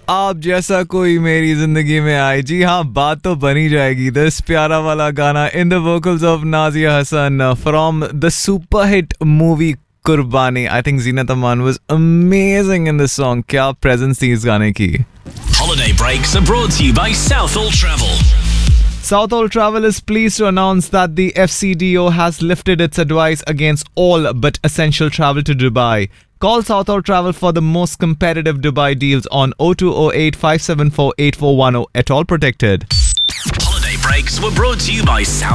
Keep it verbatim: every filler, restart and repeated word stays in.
आप जैसा कोई मेरी जिंदगी में आए, जी हाँ बात तो बनी जाएगी. दिस प्यारा वाला गाना in the vocals of Nazia Hasan from the super hit movie कुर्बानी. I think Zeenat Aman was amazing in this song. क्या प्रेजेंस थी इस गाने की. Holiday breaks are brought to you by Southall Travel. Southall Travel is pleased to announce that the F C D O has lifted its advice against all but essential travel to Dubai. Call Southall Travel for the most competitive Dubai deals on oh two oh eight, five seven four, eight four one oh. At all protected. Holiday breaks were brought to you by South